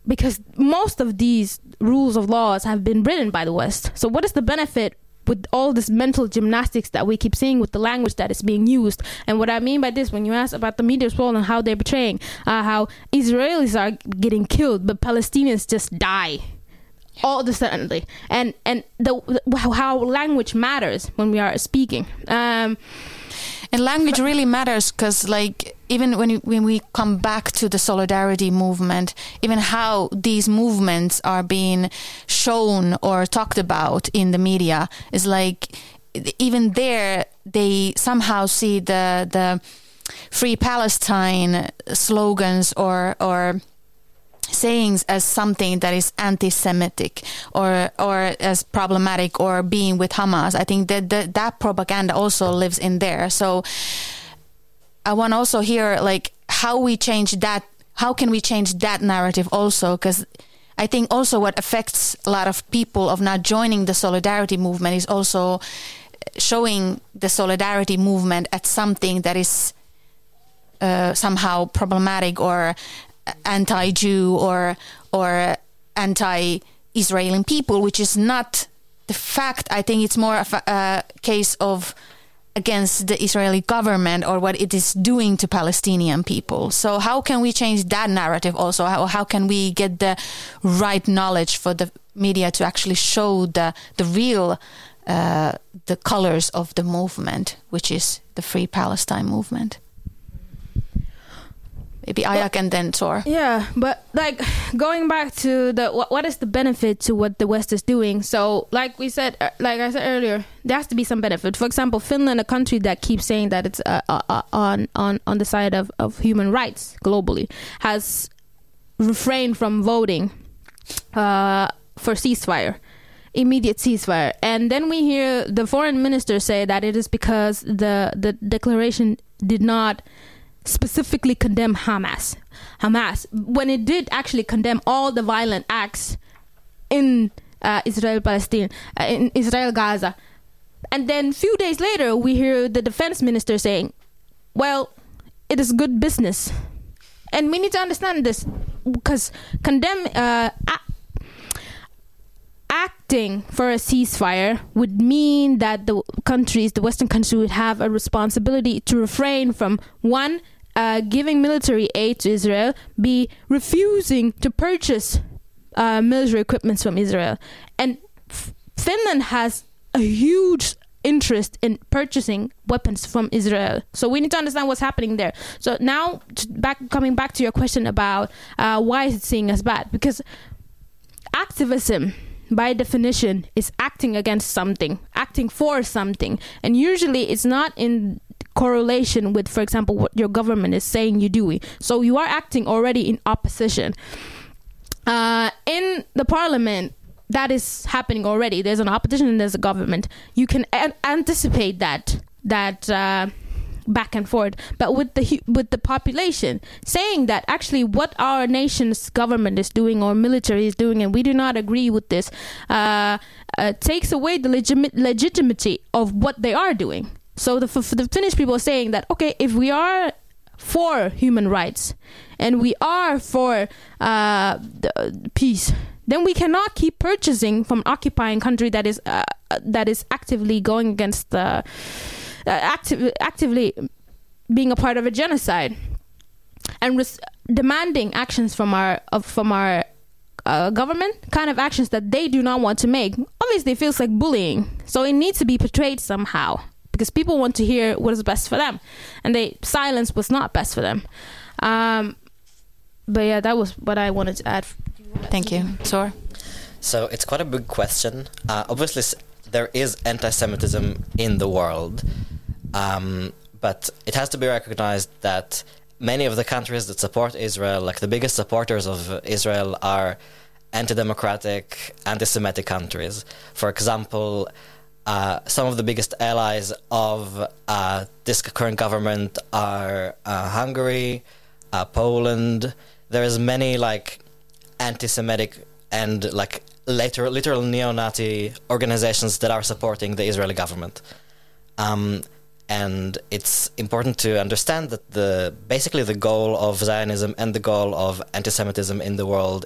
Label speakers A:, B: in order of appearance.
A: because most of these rules of laws have been written by the West. So what is the benefit with all this mental gymnastics that we keep seeing with the language that is being used? And what I mean by this, when you ask about the media's role and how they're portraying how Israelis are getting killed, but Palestinians just die all of a sudden, and how language matters when we are speaking.
B: And language really matters, because even when we come back to the solidarity movement, even how these movements are being shown or talked about in the media is even there they somehow see the Free Palestine slogans or sayings as something that is anti-Semitic or as problematic, or being with Hamas. I think that propaganda also lives in there. So I want to also hear how we change that. How can we change that narrative also? Because I think also what affects a lot of people of not joining the solidarity movement is also showing the solidarity movement as something that is somehow problematic or anti-Jew or anti-Israeli people, which is not the fact. I think it's more of a case of against the Israeli government or what it is doing to Palestinian people. So how can we change that narrative also? How can we get the right knowledge for the media to actually show the real the colors of the movement, which is the Free Palestine movement? Maybe Ayak and then Tor.
A: Yeah, but going back to what is the benefit to what the West is doing? So like I said earlier, there has to be some benefit. For example, Finland, a country that keeps saying that it's on the side of human rights globally, has refrained from voting for immediate ceasefire. And then we hear the foreign minister say that it is because the declaration did not specifically condemn Hamas, when it did actually condemn all the violent acts in Israel-Palestine, in Israel-Gaza. And then a few days later, we hear the defense minister saying, well, it is good business. And we need to understand this, because acting for a ceasefire would mean that the Western countries would have a responsibility to refrain from, one, giving military aid to Israel, be refusing to purchase military equipment from Israel. And Finland has a huge interest in purchasing weapons from Israel. So we need to understand what's happening there. So now, coming back to your question about why is it seen as bad? Because activism, by definition, is acting against something, acting for something. And usually it's not in correlation with, for example, what your government is saying you're doing. So you are acting already in opposition. In the parliament, that is happening already. There's an opposition and there's a government. You can anticipate that back and forth. But with the population saying that actually what our nation's government is doing or military is doing, and we do not agree with this, takes away the legitimacy of what they are doing. So the Finnish people are saying that, okay, if we are for human rights and we are for the peace, then we cannot keep purchasing from an occupying country that is actively going against actively being a part of a genocide, and demanding actions from our government, kind of actions that they do not want to make. Obviously, it feels like bullying, so it needs to be portrayed somehow, because people want to hear what is best for them, and silence was not best for them. But yeah, that was what I wanted to add.
B: Thank you. Sor?
C: So it's quite a big question. Obviously, there is anti-Semitism in the world, but it has to be recognized that many of the countries that support Israel, like the biggest supporters of Israel, are anti-democratic, anti-Semitic countries. For example, some of the biggest allies of this current government are Hungary, Poland. There's many anti-Semitic and literal neo-Nazi organizations that are supporting the Israeli government. And it's important to understand that basically the goal of Zionism and the goal of anti-Semitism in the world